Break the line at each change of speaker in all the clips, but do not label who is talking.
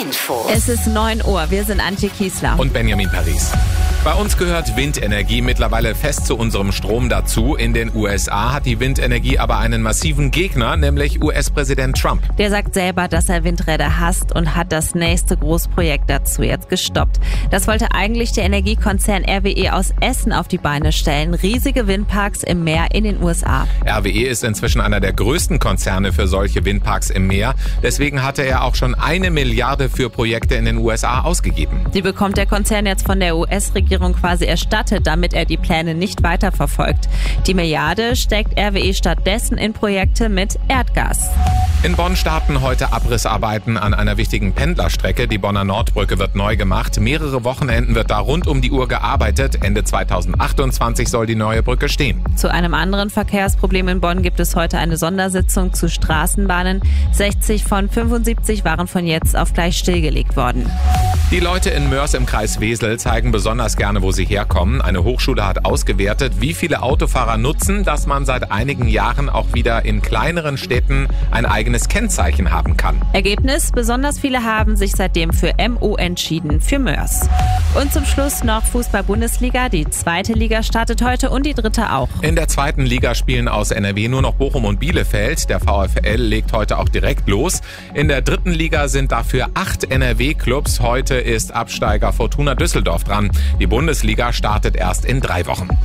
Info.
Es ist 9 Uhr, wir sind Antje Kiesler.
Und Benjamin Paris. Bei uns gehört Windenergie mittlerweile fest zu unserem Strom dazu. In den USA hat die Windenergie aber einen massiven Gegner, nämlich US-Präsident Trump.
Der sagt selber, dass er Windräder hasst und hat das nächste Großprojekt dazu jetzt gestoppt. Das wollte eigentlich der Energiekonzern RWE aus Essen auf die Beine stellen. Riesige Windparks im Meer in den USA.
RWE ist inzwischen einer der größten Konzerne für solche Windparks im Meer. Deswegen hatte er auch schon 1 Milliarde für Projekte in den USA ausgegeben.
Die bekommt der Konzern jetzt von der US-Regierung quasi erstattet, damit er die Pläne nicht weiterverfolgt. Die Milliarde steckt RWE stattdessen in Projekte mit Erdgas.
In Bonn starten heute Abrissarbeiten an einer wichtigen Pendlerstrecke. Die Bonner Nordbrücke wird neu gemacht. Mehrere Wochenenden wird da rund um die Uhr gearbeitet. Ende 2028 soll die neue Brücke stehen.
Zu einem anderen Verkehrsproblem in Bonn gibt es heute eine Sondersitzung zu Straßenbahnen. 60 von 75 waren von jetzt auf gleich stillgelegt worden.
Die Leute in Moers im Kreis Wesel zeigen besonders gerne, wo sie herkommen. Eine Hochschule hat ausgewertet, wie viele Autofahrer nutzen, dass man seit einigen Jahren auch wieder in kleineren Städten ein eigenes Kennzeichen haben kann.
Ergebnis: besonders viele haben sich seitdem für MO entschieden, für Moers. Und zum Schluss noch Fußball-Bundesliga. Die 2. Liga startet heute und die 3. auch.
In der 2. Liga spielen aus NRW nur noch Bochum und Bielefeld. Der VfL legt heute auch direkt los. In der 3. Liga sind dafür 8 NRW-Clubs. Heute ist Absteiger Fortuna Düsseldorf dran. Die Bundesliga startet erst in 3 Wochen.
1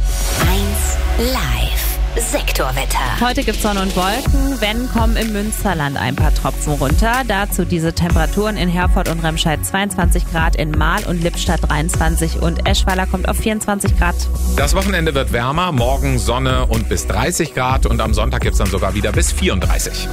Live. Sektorwetter.
Heute gibt's Sonne und Wolken. Wenn, kommen im Münsterland ein paar Tropfen runter. Dazu diese Temperaturen in Herford und Remscheid 22 Grad, in Marl und Lippstadt 23 und Eschweiler kommt auf 24 Grad.
Das Wochenende wird wärmer. Morgen Sonne und bis 30 Grad und am Sonntag gibt's dann sogar wieder bis 34.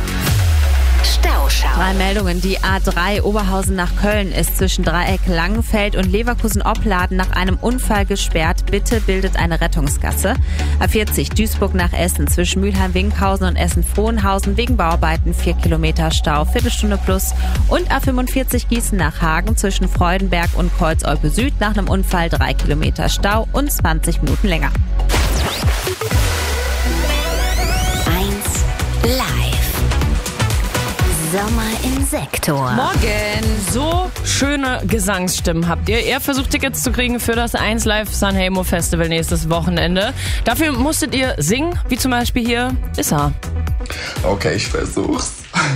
Stauschau.
3 Meldungen. Die A3 Oberhausen nach Köln ist zwischen Dreieck Langenfeld und Leverkusen-Opladen nach einem Unfall gesperrt. Bitte bildet eine Rettungsgasse. A40 Duisburg nach Essen zwischen Mülheim-Winkhausen und Essen-Frohnhausen wegen Bauarbeiten 4 Kilometer Stau, Viertelstunde plus. Und A45 Gießen nach Hagen zwischen Freudenberg und Kreuz-Olpe Süd nach einem Unfall 3 Kilometer Stau und 20 Minuten länger.
1 Live. Sommer im Sektor.
Morgen. So schöne Gesangsstimmen habt ihr. Ihr versucht Tickets zu kriegen für das 1 Live Sanremo Festival nächstes Wochenende. Dafür musstet ihr singen, wie zum Beispiel hier Issa.
Okay, ich versuch's.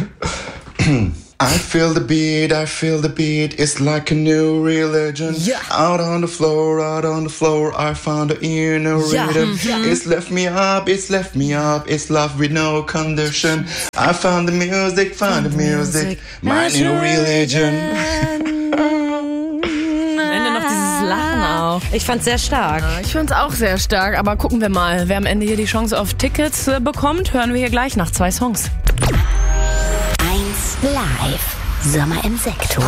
I feel the beat, it's like a new religion.
Yeah.
Out on the floor, I found the inner rhythm. It's left me up, it's love with no condition. I found the music, my new religion.
Am Ende noch dieses Lachen auch.
Ich fand's sehr stark.
Ich find's auch sehr stark, aber gucken wir mal, wer am Ende hier die Chance auf Tickets bekommt, hören wir hier gleich nach 2 Songs.
1 Live. Sommer im Sektor.